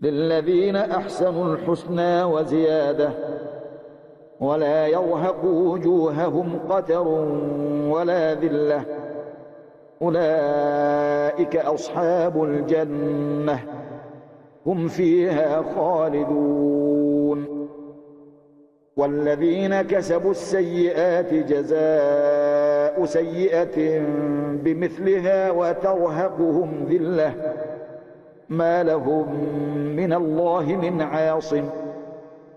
للذين أحسنوا الحسنى وزيادة ولا يرهق وجوههم قتر ولا ذلة أولئك أصحاب الجنة هم فيها خالدون والذين كسبوا السيئات جزاء سيئة بمثلها وترهقهم ذلة ما لهم من الله من عاصم